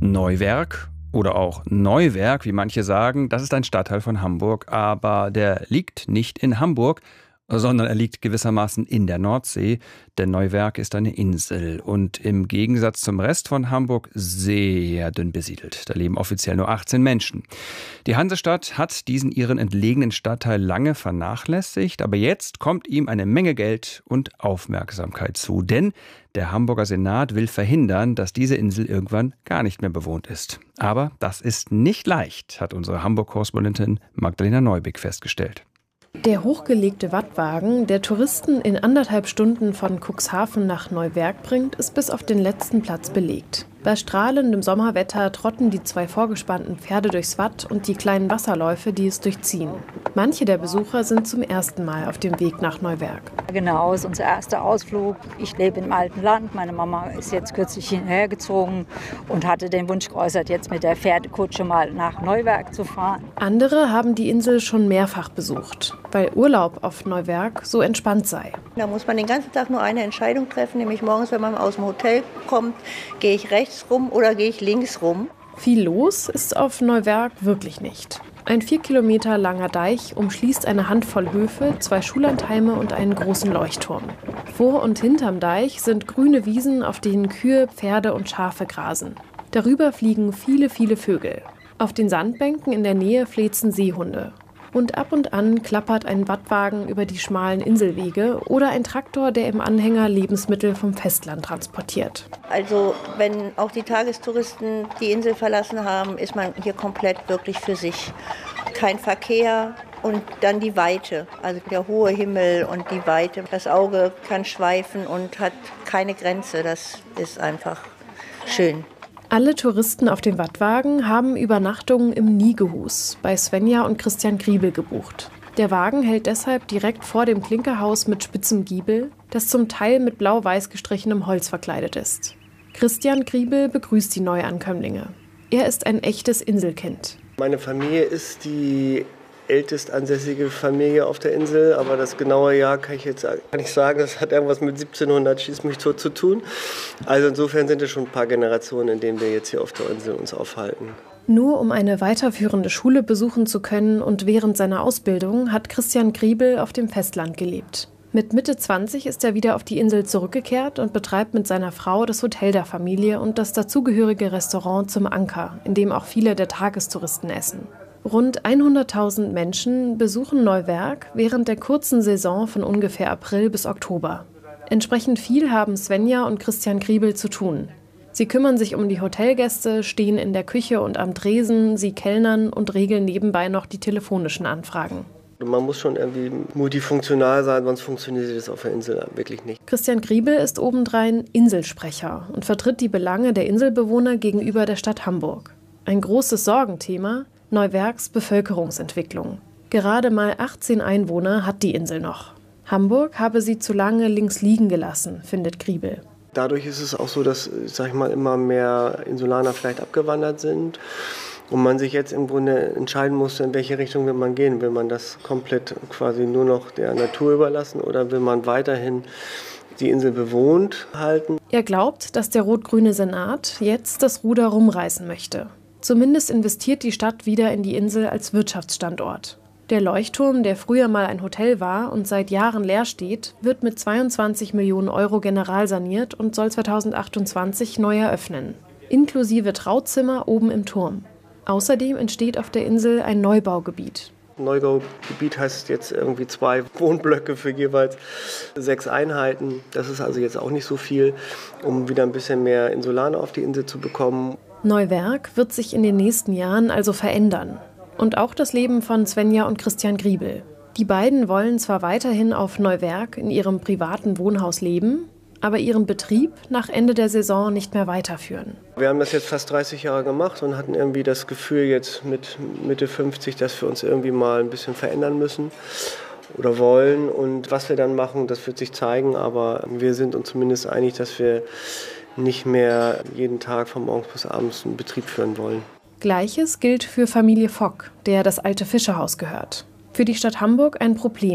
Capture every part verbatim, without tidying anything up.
Neuwerk oder auch Neuwerk, wie manche sagen, das ist ein Stadtteil von Hamburg, aber der liegt nicht in Hamburg, sondern er liegt gewissermaßen in der Nordsee, denn Neuwerk ist eine Insel und im Gegensatz zum Rest von Hamburg sehr dünn besiedelt. Da leben offiziell nur achtzehn Menschen. Die Hansestadt hat diesen ihren entlegenen Stadtteil lange vernachlässigt, aber jetzt kommt ihm eine Menge Geld und Aufmerksamkeit zu, denn der Hamburger Senat will verhindern, dass diese Insel irgendwann gar nicht mehr bewohnt ist. Aber das ist nicht leicht, hat unsere Hamburg-Korrespondentin Magdalena Neubig festgestellt. Der hochgelegte Wattwagen, der Touristen in anderthalb Stunden von Cuxhaven nach Neuwerk bringt, ist bis auf den letzten Platz belegt. Bei strahlendem Sommerwetter trotten die zwei vorgespannten Pferde durchs Watt und die kleinen Wasserläufe, die es durchziehen. Manche der Besucher sind zum ersten Mal auf dem Weg nach Neuwerk. Genau, es ist unser erster Ausflug. Ich lebe im alten Land. Meine Mama ist jetzt kürzlich hierher gezogen und hatte den Wunsch geäußert, jetzt mit der Pferdekutsche mal nach Neuwerk zu fahren. Andere haben die Insel schon mehrfach besucht, weil Urlaub auf Neuwerk so entspannt sei. Da muss man den ganzen Tag nur eine Entscheidung treffen, nämlich morgens, wenn man aus dem Hotel kommt, gehe ich rechts rum oder gehe ich links rum. Viel los ist auf Neuwerk wirklich nicht. Ein vier Kilometer langer Deich umschließt eine Handvoll Höfe, zwei Schullandheime und einen großen Leuchtturm. Vor und hinterm Deich sind grüne Wiesen, auf denen Kühe, Pferde und Schafe grasen. Darüber fliegen viele, viele Vögel. Auf den Sandbänken in der Nähe flezen Seehunde. Und ab und an klappert ein Wattwagen über die schmalen Inselwege oder ein Traktor, der im Anhänger Lebensmittel vom Festland transportiert. Also wenn auch die Tagestouristen die Insel verlassen haben, ist man hier komplett wirklich für sich. Kein Verkehr und dann die Weite, also der hohe Himmel und die Weite. Das Auge kann schweifen und hat keine Grenze, das ist einfach schön. Alle Touristen auf dem Wattwagen haben Übernachtungen im Niegehus bei Svenja und Christian Griebel gebucht. Der Wagen hält deshalb direkt vor dem Klinkerhaus mit spitzem Giebel, das zum Teil mit blau-weiß gestrichenem Holz verkleidet ist. Christian Griebel begrüßt die Neuankömmlinge. Er ist ein echtes Inselkind. Meine Familie ist die ältest ansässige Familie auf der Insel, aber das genaue Jahr kann ich jetzt gar nicht sagen. Das hat irgendwas mit siebzehnhundert schieß mich tot zu tun. Also insofern sind es schon ein paar Generationen, in denen wir jetzt hier auf der Insel uns aufhalten. Nur um eine weiterführende Schule besuchen zu können und während seiner Ausbildung hat Christian Griebel auf dem Festland gelebt. Mit Mitte zwanzig ist er wieder auf die Insel zurückgekehrt und betreibt mit seiner Frau das Hotel der Familie und das dazugehörige Restaurant Zum Anker, in dem auch viele der Tagestouristen essen. Rund hunderttausend Menschen besuchen Neuwerk während der kurzen Saison von ungefähr April bis Oktober. Entsprechend viel haben Svenja und Christian Griebel zu tun. Sie kümmern sich um die Hotelgäste, stehen in der Küche und am Tresen, sie kellnern und regeln nebenbei noch die telefonischen Anfragen. Man muss schon irgendwie multifunktional sein, sonst funktioniert das auf der Insel wirklich nicht. Christian Griebel ist obendrein Inselsprecher und vertritt die Belange der Inselbewohner gegenüber der Stadt Hamburg. Ein großes Sorgenthema: Neuwerks Bevölkerungsentwicklung. Gerade mal achtzehn Einwohner hat die Insel noch. Hamburg habe sie zu lange links liegen gelassen, findet Griebel. Dadurch ist es auch so, dass, sag ich mal, immer mehr Insulaner vielleicht abgewandert sind und man sich jetzt im Grunde entscheiden muss, in welche Richtung will man gehen. Will man das komplett quasi nur noch der Natur überlassen oder will man weiterhin die Insel bewohnt halten? Er glaubt, dass der rot-grüne Senat jetzt das Ruder rumreißen möchte. Zumindest investiert die Stadt wieder in die Insel als Wirtschaftsstandort. Der Leuchtturm, der früher mal ein Hotel war und seit Jahren leer steht, wird mit zweiundzwanzig Millionen Euro generalsaniert und soll zweitausendachtundzwanzig neu eröffnen. Inklusive Trauzimmer oben im Turm. Außerdem entsteht auf der Insel ein Neubaugebiet. Neubaugebiet heißt jetzt irgendwie zwei Wohnblöcke für jeweils sechs Einheiten. Das ist also jetzt auch nicht so viel, um wieder ein bisschen mehr Insulaner auf die Insel zu bekommen. Neuwerk wird sich in den nächsten Jahren also verändern. Und auch das Leben von Svenja und Christian Griebel. Die beiden wollen zwar weiterhin auf Neuwerk in ihrem privaten Wohnhaus leben, aber ihren Betrieb nach Ende der Saison nicht mehr weiterführen. Wir haben das jetzt fast dreißig Jahre gemacht und hatten irgendwie das Gefühl jetzt mit Mitte fünfzig, dass wir uns irgendwie mal ein bisschen verändern müssen oder wollen. Und was wir dann machen, das wird sich zeigen, aber wir sind uns zumindest einig, dass wir nicht mehr jeden Tag von morgens bis abends einen Betrieb führen wollen. Gleiches gilt für Familie Fock, der das alte Fischerhaus gehört. Für die Stadt Hamburg ein Problem.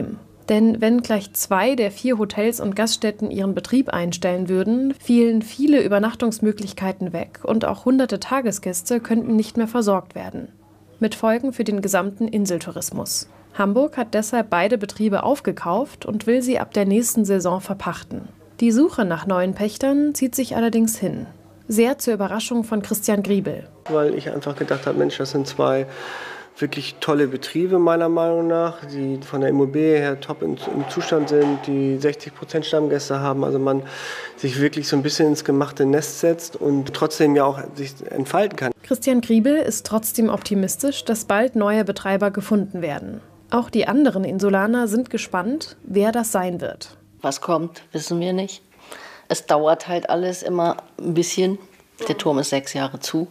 Denn wenn gleich zwei der vier Hotels und Gaststätten ihren Betrieb einstellen würden, fielen viele Übernachtungsmöglichkeiten weg und auch hunderte Tagesgäste könnten nicht mehr versorgt werden. Mit Folgen für den gesamten Inseltourismus. Hamburg hat deshalb beide Betriebe aufgekauft und will sie ab der nächsten Saison verpachten. Die Suche nach neuen Pächtern zieht sich allerdings hin. Sehr zur Überraschung von Christian Griebel. Weil ich einfach gedacht habe, Mensch, das sind zwei wirklich tolle Betriebe meiner Meinung nach, die von der Immobilie her top im, im Zustand sind, die sechzig Prozent Stammgäste haben, also man sich wirklich so ein bisschen ins gemachte Nest setzt und trotzdem ja auch sich entfalten kann. Christian Griebel ist trotzdem optimistisch, dass bald neue Betreiber gefunden werden. Auch die anderen Insulaner sind gespannt, wer das sein wird. Was kommt, wissen wir nicht. Es dauert halt alles immer ein bisschen. Der Turm ist sechs Jahre zu.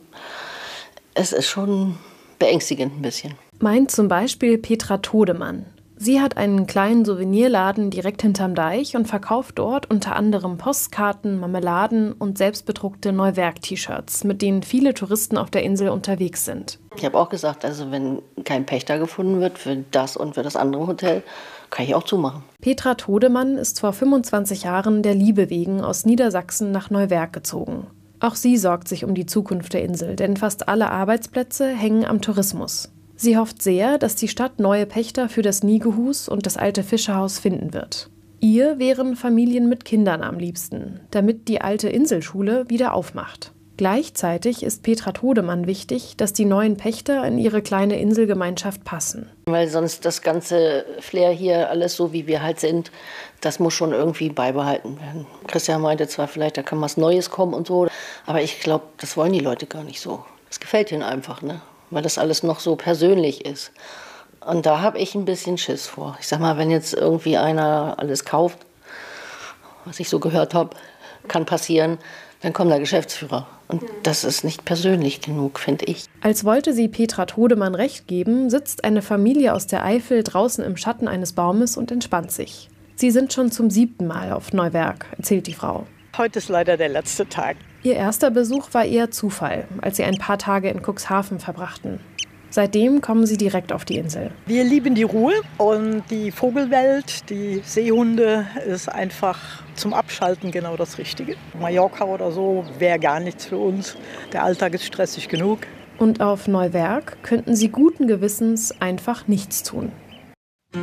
Es ist schon beängstigend ein bisschen. Meint zum Beispiel Petra Todemann. Sie hat einen kleinen Souvenirladen direkt hinterm Deich und verkauft dort unter anderem Postkarten, Marmeladen und selbstbedruckte Neuwerk-T-Shirts, mit denen viele Touristen auf der Insel unterwegs sind. Ich habe auch gesagt, also wenn kein Pächter gefunden wird für das und für das andere Hotel, kann ich auch zumachen. Petra Todemann ist vor fünfundzwanzig Jahren der Liebe wegen aus Niedersachsen nach Neuwerk gezogen. Auch sie sorgt sich um die Zukunft der Insel, denn fast alle Arbeitsplätze hängen am Tourismus. Sie hofft sehr, dass die Stadt neue Pächter für das Niegehus und das alte Fischerhaus finden wird. Ihr wären Familien mit Kindern am liebsten, damit die alte Inselschule wieder aufmacht. Gleichzeitig ist Petra Todemann wichtig, dass die neuen Pächter in ihre kleine Inselgemeinschaft passen. Weil sonst das ganze Flair hier, alles so wie wir halt sind, das muss schon irgendwie beibehalten werden. Christian meinte zwar, vielleicht da kann was Neues kommen und so, aber ich glaube, das wollen die Leute gar nicht so. Das gefällt ihnen einfach, ne? Weil das alles noch so persönlich ist. Und da habe ich ein bisschen Schiss vor. Ich sag mal, wenn jetzt irgendwie einer alles kauft, was ich so gehört habe, kann passieren, dann kommt der Geschäftsführer. Und das ist nicht persönlich genug, finde ich. Als wollte sie Petra Todemann recht geben, sitzt eine Familie aus der Eifel draußen im Schatten eines Baumes und entspannt sich. Sie sind schon zum siebten Mal auf Neuwerk, erzählt die Frau. Heute ist leider der letzte Tag. Ihr erster Besuch war eher Zufall, als sie ein paar Tage in Cuxhaven verbrachten. Seitdem kommen sie direkt auf die Insel. Wir lieben die Ruhe und die Vogelwelt, die Seehunde ist einfach zum Abschalten genau das Richtige. Mallorca oder so wäre gar nichts für uns. Der Alltag ist stressig genug. Und auf Neuwerk könnten sie guten Gewissens einfach nichts tun.